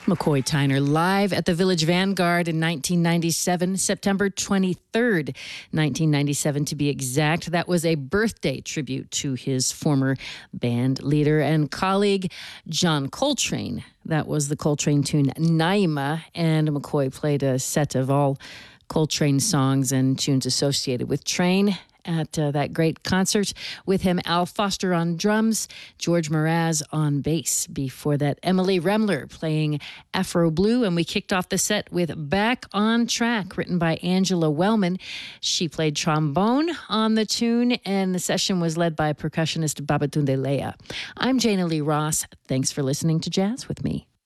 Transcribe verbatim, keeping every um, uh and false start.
McCoy Tyner live at the Village Vanguard in nineteen ninety-seven, September twenty-third, nineteen ninety-seven to be exact. That was a birthday tribute to his former band leader and colleague, John Coltrane. That was the Coltrane tune Naima, and McCoy played a set of all Coltrane songs and tunes associated with Train at uh, that great concert. With him, Al Foster on drums, George Mraz on bass. Before that, Emily Remler playing Afro Blue, and we kicked off the set with Back on Track, written by Angela Wellman. She played trombone on the tune, and the session was led by percussionist Babatunde Leah. I'm Jana Lee Ross. Thanks for listening to Jazz with me.